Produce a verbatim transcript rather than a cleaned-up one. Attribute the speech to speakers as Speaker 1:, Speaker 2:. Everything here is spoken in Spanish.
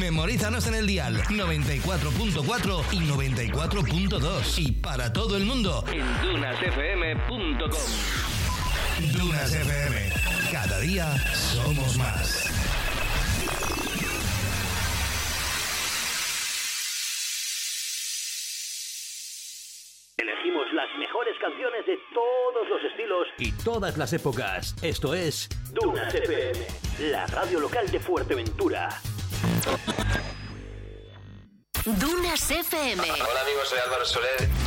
Speaker 1: Memorízanos en el dial noventa y cuatro punto cuatro y noventa y cuatro punto dos. Y para todo el mundo en dunas f m punto com. Dunas F M. Cada día somos más.
Speaker 2: Elegimos las mejores canciones de todos los estilos
Speaker 3: y todas las épocas. Esto es
Speaker 2: Dunas F M, la radio local de Fuerteventura.
Speaker 4: Dunas F M.
Speaker 5: Hola amigos, soy Álvaro Soler.